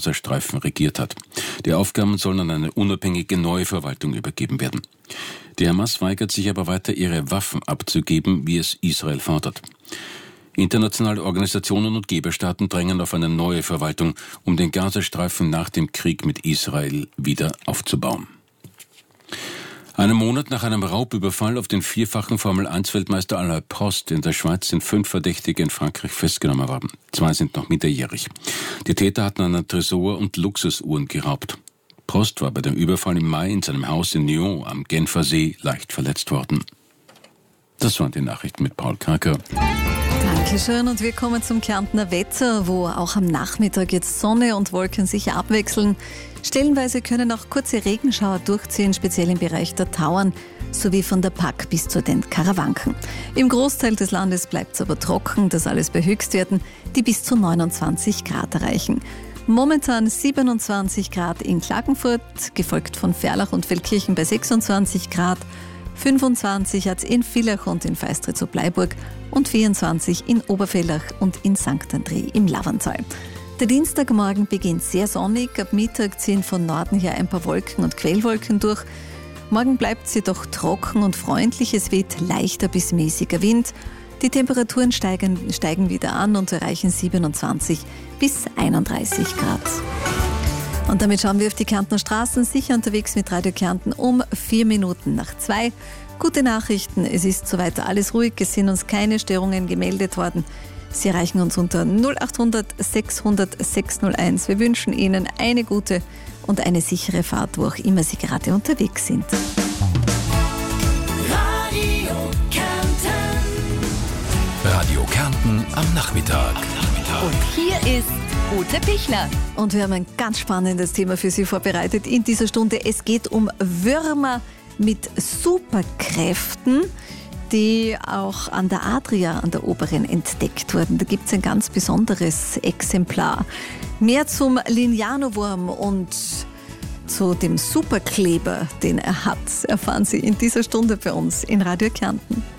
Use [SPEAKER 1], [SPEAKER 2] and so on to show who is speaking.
[SPEAKER 1] Gazastreifen regiert hat. Die Aufgaben sollen an eine unabhängige neue Verwaltung übergeben werden. Die Hamas weigert sich aber weiter, ihre Waffen abzugeben, wie es Israel fordert. Internationale Organisationen und Geberstaaten drängen auf eine neue Verwaltung, um den Gazastreifen nach dem Krieg mit Israel wieder aufzubauen. Einen Monat nach einem Raubüberfall auf den vierfachen Formel-1-Weltmeister Alain Prost in der Schweiz sind 5 Verdächtige in Frankreich festgenommen worden. 2 sind noch minderjährig. Die Täter hatten einen Tresor und Luxusuhren geraubt. Prost war bei dem Überfall im Mai in seinem Haus in Nyon am Genfersee leicht verletzt worden. Das waren die Nachrichten mit Paul Kraker.
[SPEAKER 2] Dankeschön und wir kommen zum Kärntner Wetter, wo auch am Nachmittag jetzt Sonne und Wolken sich abwechseln. Stellenweise können auch kurze Regenschauer durchziehen, speziell im Bereich der Tauern sowie von der Pack bis zu den Karawanken. Im Großteil des Landes bleibt es aber trocken, das alles bei Höchstwerten, die bis zu 29 Grad erreichen. Momentan 27 Grad in Klagenfurt, gefolgt von Ferlach und Feldkirchen bei 26 Grad, 25 hat es in Villach und in Feistritz-Bleiburg und 24 in Obervellach und in St. André im Laverntal. Der Dienstagmorgen beginnt sehr sonnig, ab Mittag ziehen von Norden her ein paar Wolken und Quellwolken durch. Morgen bleibt es jedoch trocken und freundlich, es weht leichter bis mäßiger Wind. Die Temperaturen steigen wieder an und erreichen 27 bis 31 Grad. Und damit schauen wir auf die Kärntner Straßen, sicher unterwegs mit Radio Kärnten um 4 Minuten nach 2. Gute Nachrichten, es ist soweit alles ruhig, es sind uns keine Störungen gemeldet worden. Sie erreichen uns unter 0800 600 601. Wir wünschen Ihnen eine gute und eine sichere Fahrt, wo auch immer Sie gerade unterwegs sind.
[SPEAKER 3] Radio Kärnten am Nachmittag.
[SPEAKER 4] Und hier ist Ute Pichler.
[SPEAKER 2] Und wir haben ein ganz spannendes Thema für Sie vorbereitet in dieser Stunde. Es geht um Würmer mit Superkräften, die auch an der Adria, an der Oberen, entdeckt wurden. Da gibt es ein ganz besonderes Exemplar. Mehr zum Lignano-Wurm und zu dem Superkleber, den er hat, erfahren Sie in dieser Stunde bei uns in Radio Kärnten.